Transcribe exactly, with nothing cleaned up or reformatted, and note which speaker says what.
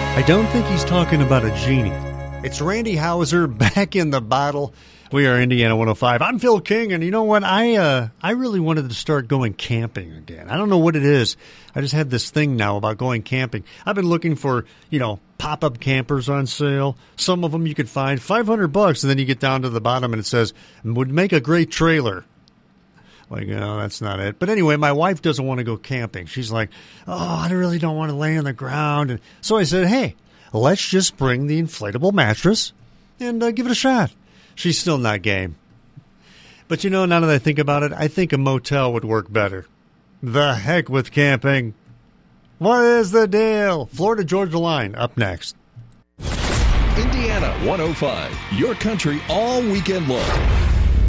Speaker 1: I don't think he's talking about a genie. It's Randy Houser back in the bottle. We are Indiana one oh five. I'm Phil King, and you know what? I uh, I really wanted to start going camping again. I don't know what it is. I just had this thing now about going camping. I've been looking for, you know, pop-up campers on sale. Some of them you could find five hundred bucks, and then you get down to the bottom and it says, would make a great trailer. Like, no, that's not it. But anyway, my wife doesn't want to go camping. She's like, oh, I really don't want to lay on the ground. And so I said, hey, let's just bring the inflatable mattress and uh, give it a shot. She's still not game. But, you know, now that I think about it, I think a motel would work better. The heck with camping. What is the deal? Florida Georgia Line up next.
Speaker 2: Indiana one oh five, your country all weekend long.